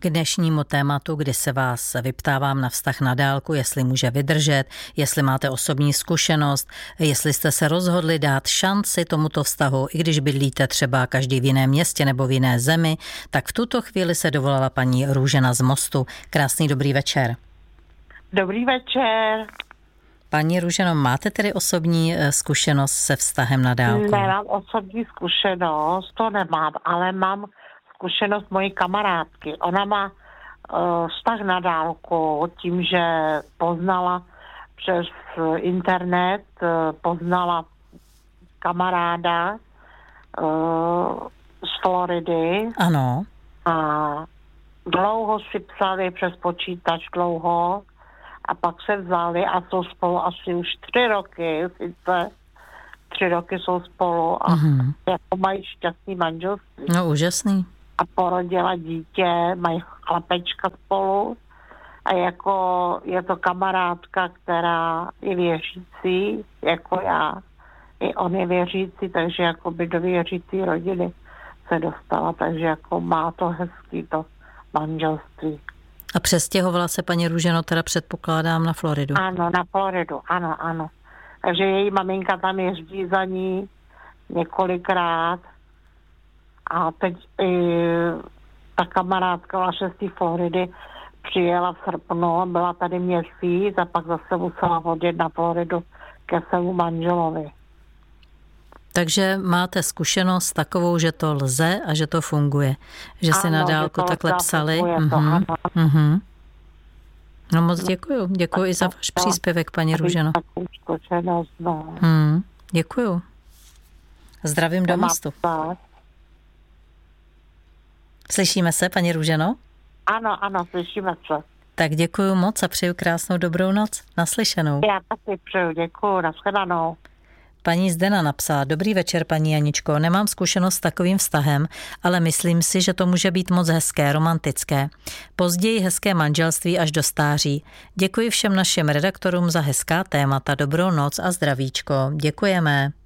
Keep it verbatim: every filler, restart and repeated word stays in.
K dnešnímu tématu, kdy se vás vyptávám na vztah na dálku, jestli může vydržet, jestli máte osobní zkušenost, jestli jste se rozhodli dát šanci tomuto vztahu, i když bydlíte třeba každý v jiném městě nebo v jiné zemi, tak v tuto chvíli se dovolala paní Růžena z Mostu. Krásný dobrý večer. Dobrý večer. Paní Růženo, máte tedy osobní zkušenost se vztahem na dálku? Nemám osobní zkušenost, to nemám, ale mám zkušenost mojí kamarádky. Ona má uh, vztah na dálku tím, že poznala přes internet, uh, poznala kamaráda uh, z Floridy. Ano. A dlouho si psali přes počítač, dlouho. A pak se vzali a jsou spolu asi už tři roky, sice tři roky jsou spolu a mm-hmm. jako mají šťastný manželství. No úžasný. A porodila dítě, mají chlapečka spolu a jako je to kamarádka, která je věřící, jako já. I on je věřící, takže jako by do věřící rodiny se dostala, takže jako má to hezký to manželství. A přestěhovala se paní Růženo, teda předpokládám, na Floridu. Ano, na Floridu, ano, ano. Takže její maminka tam jezdí za ní několikrát a teď i ta kamarádka vlastně z té Floridy přijela v srpnu, byla tady měsíc a pak zase musela odjet na Floridu ke svému manželovi. Takže máte zkušenost takovou, že to lze a že to funguje. Že ano, si na dálku takhle psali. Mm-hmm. To, mm-hmm. No moc děkuju. Děkuji i za váš příspěvek, paní Růženo. No. Hmm, děkuju. Zdravím do Mostu. Slyšíme se, paní Růženo? Ano, ano, slyšíme se. Tak děkuju moc a přeju krásnou dobrou noc. Naslyšenou. Já taky přeju, děkuju, nashledanou. Paní Zdena napsala: Dobrý večer, paní Janičko, nemám zkušenost s takovým vztahem, ale myslím si, že to může být moc hezké, romantické. Později hezké manželství až do stáří. Děkuji všem našim redaktorům za hezká témata, dobrou noc a zdravíčko. Děkujeme.